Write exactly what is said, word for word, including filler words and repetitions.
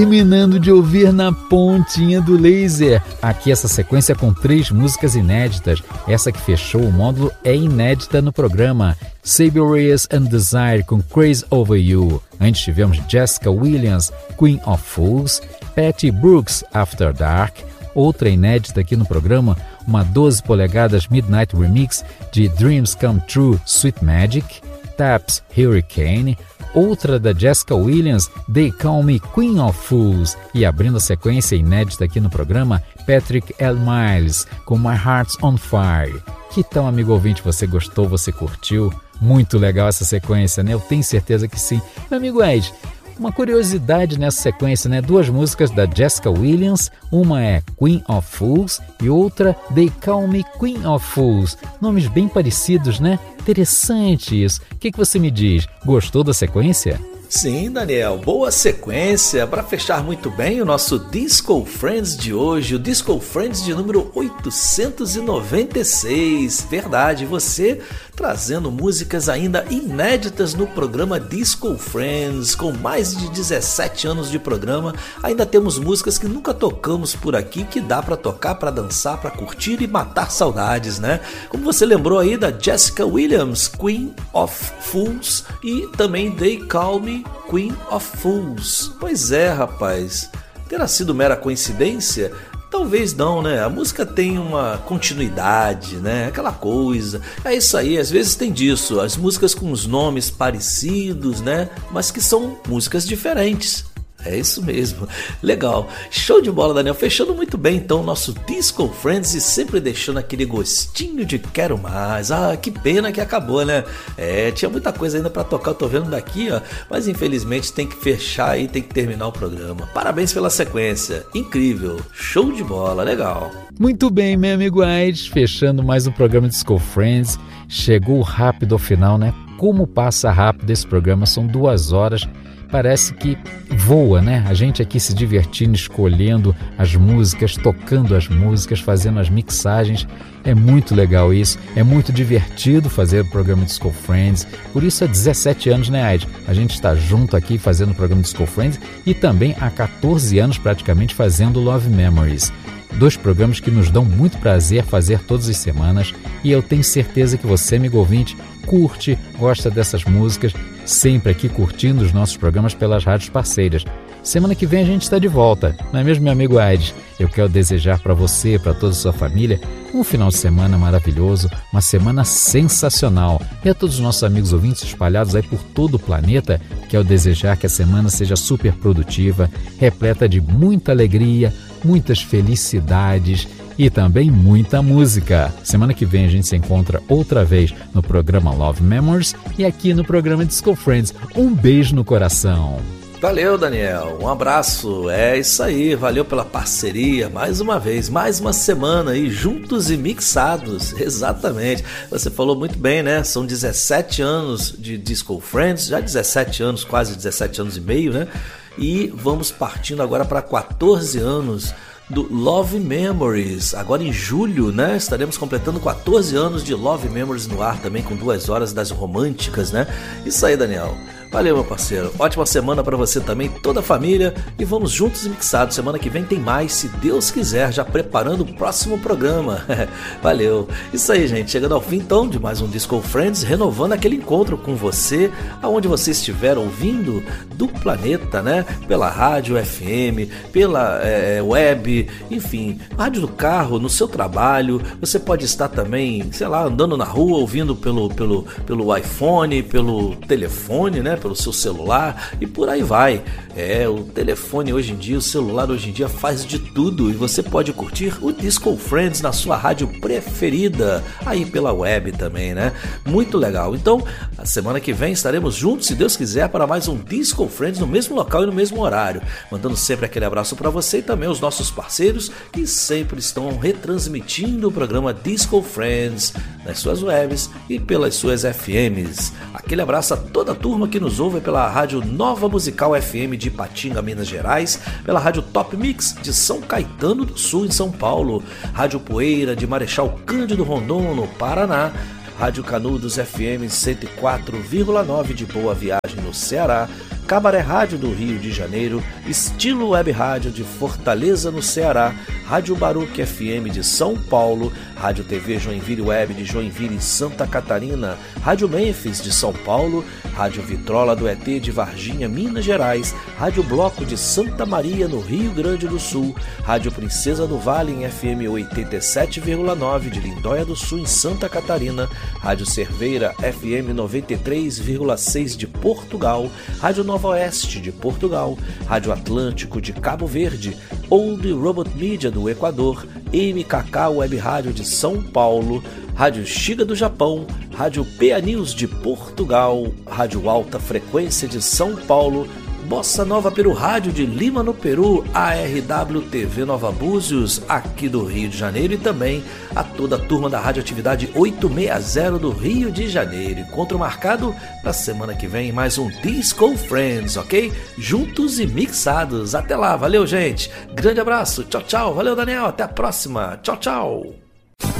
Terminando de ouvir Na Pontinha do Laser. Aqui essa sequência com três músicas inéditas. Essa que fechou o módulo é inédita no programa. Saber Reyes and Desire com Crazy Over You. Antes tivemos Jessica Williams, Queen of Fools, Patty Brooks, After Dark. Outra inédita aqui no programa, uma doze polegadas Midnight Remix de Dreams Come True, Sweet Magic. Taps, Hurricane. Outra da Jessica Williams, They Call Me Queen of Fools. E abrindo a sequência inédita aqui no programa, Patrick L. Miles, com My Heart's on Fire. Que tal, amigo ouvinte, você gostou, você curtiu? Muito legal essa sequência, né? Eu tenho certeza que sim. Meu amigo Ed, uma curiosidade nessa sequência, né? Duas músicas da Jessica Williams, uma é Queen of Fools e outra They Call Me Queen of Fools. Nomes bem parecidos, né? Interessante isso. O que, que você me diz? Gostou da sequência? Sim, Daniel, boa sequência para fechar muito bem o nosso Disco Friends de hoje, o Disco Friends de número oitocentos e noventa e seis. Verdade, você trazendo músicas ainda inéditas no programa Disco Friends, com mais de dezessete anos de programa. Ainda temos músicas que nunca tocamos por aqui, que dá para tocar, para dançar, para curtir e matar saudades, né? Como você lembrou aí da Jessica Williams, Queen of Fools, e também They Call Me Queen of Fools. Pois é, rapaz, terá sido mera coincidência? Talvez não, né? A música tem uma continuidade, né? Aquela coisa. É isso aí, às vezes tem disso. As músicas com os nomes parecidos, né? Mas que são músicas diferentes. É isso mesmo, legal, show de bola, Daniel, fechando muito bem então o nosso Disco Friends e sempre deixando aquele gostinho de quero mais. Ah, que pena que acabou, né? É, tinha muita coisa ainda pra tocar, eu tô vendo daqui, ó, mas infelizmente tem que fechar aí, tem que terminar o programa. Parabéns pela sequência, incrível, show de bola, legal. Muito bem, meu amigo Aides, fechando mais um programa Disco Friends, chegou rápido ao final, né? Como passa rápido esse programa, são duas horas. Parece que voa, né? A gente aqui se divertindo, escolhendo as músicas, tocando as músicas, fazendo as mixagens. É muito legal isso. É muito divertido fazer o programa Disco Friends. Por isso há dezessete anos, né, Aide? A gente está junto aqui fazendo o programa Disco Friends e também há catorze anos praticamente fazendo Love Memories. Dois programas que nos dão muito prazer fazer todas as semanas e eu tenho certeza que você, amigo ouvinte, curte, gosta dessas músicas, sempre aqui curtindo os nossos programas pelas rádios parceiras. Semana que vem a gente está de volta, não é mesmo, meu amigo Aides? Eu quero desejar para você, para toda a sua família, um final de semana maravilhoso, uma semana sensacional. E a todos os nossos amigos ouvintes espalhados aí por todo o planeta, quero desejar que a semana seja super produtiva, repleta de muita alegria, muitas felicidades e também muita música. Semana que vem a gente se encontra outra vez no programa Love Memories e aqui no programa Disco Friends. Um beijo no coração. Valeu, Daniel, um abraço, é isso aí, valeu pela parceria, mais uma vez, mais uma semana aí, juntos e mixados, exatamente, você falou muito bem, né, são dezessete anos de Disco Friends, já dezessete anos, quase dezessete anos e meio, né, e vamos partindo agora para quatorze anos do Love Memories, agora em julho, né, estaremos completando quatorze anos de Love Memories no ar também, com duas horas das românticas, né, isso aí, Daniel. Valeu, meu parceiro. Ótima semana para você também, toda a família. E vamos juntos e mixados. Semana que vem tem mais, se Deus quiser, já preparando o próximo programa. Valeu. Isso aí, gente. Chegando ao fim, então, de mais um Disco Friends, renovando aquele encontro com você, aonde você estiver ouvindo do planeta, né? Pela rádio F M, pela é, web, enfim, rádio do carro, no seu trabalho. Você pode estar também, sei lá, andando na rua, ouvindo pelo, pelo, pelo iPhone, pelo telefone, né? Pelo seu celular e por aí vai. É, o telefone hoje em dia, o celular hoje em dia faz de tudo e você pode curtir o Disco Friends na sua rádio preferida, aí pela web também, né? Muito legal. Então, a semana que vem estaremos juntos, se Deus quiser, para mais um Disco Friends no mesmo local e no mesmo horário. Mandando sempre aquele abraço para você e também os nossos parceiros que sempre estão retransmitindo o programa Disco Friends nas suas webs e pelas suas F Ms. Aquele abraço a toda a turma que nos ouve pela Rádio Nova Musical F M de Ipatinga, Minas Gerais, pela Rádio Top Mix de São Caetano do Sul, em São Paulo, Rádio Poeira de Marechal Cândido Rondon, no Paraná, Rádio Canudos F M cento e quatro vírgula nove de Boa Viagem no Ceará, Cabaré Rádio do Rio de Janeiro, Estilo Web Rádio de Fortaleza no Ceará, Rádio Baruque F M de São Paulo, Rádio T V Joinville Web de Joinville e Santa Catarina, Rádio Memphis de São Paulo, Rádio Vitrola do E T de Varginha, Minas Gerais, Rádio Bloco de Santa Maria no Rio Grande do Sul, Rádio Princesa do Vale em F M oitenta e sete vírgula nove de Lindóia do Sul em Santa Catarina, Rádio Cerveira F M noventa e três vírgula seis de Portugal, Rádio Nova Oeste de Portugal, Rádio Atlântico de Cabo Verde, Old Robot Media do Equador, M K K Web Rádio de São Paulo, Rádio Shiga do Japão, Rádio P A News de Portugal, Rádio Alta Frequência de São Paulo, Bossa Nova Peru Rádio de Lima no Peru, A R W T V Nova Búzios aqui do Rio de Janeiro e também a toda a turma da Radioatividade oitocentos e sessenta do Rio de Janeiro. Encontro marcado para semana que vem, mais um Disco Friends, ok? Juntos e mixados. Até lá, valeu gente, grande abraço, tchau tchau, valeu Daniel, até a próxima, tchau tchau.